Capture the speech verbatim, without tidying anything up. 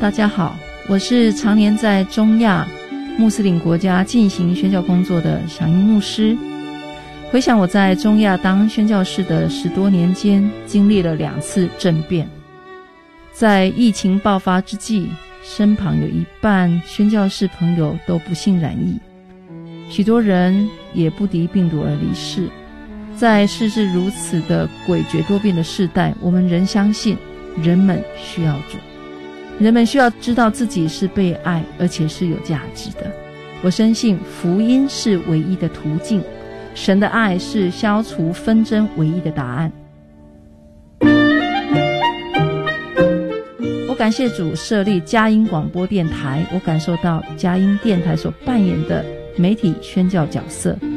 大家好，我是常年在中亚穆斯林国家进行宣教工作的响应牧师。回想我在中亚当宣教士的十多年间，经历了两次政变。在疫情爆发之际，身旁有一半宣教士朋友都不幸染疫，许多人也不敌病毒而离世。在世事如此的诡谲多变的世代，我们仍相信人们需要主，人们需要知道自己是被爱而且是有价值的。我深信福音是唯一的途径，神的爱是消除纷争唯一的答案。我感谢主设立佳音广播电台，我感受到佳音电台所扮演的媒体宣教角色，